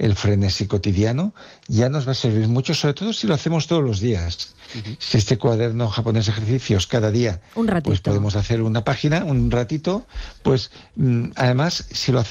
el frenesí cotidiano, ya nos va a servir mucho, sobre todo si lo hacemos todos los días. Si este cuaderno japonés de ejercicios cada día, Un ratito. pues podemos hacer una página, un ratito, pues además, si lo hacemos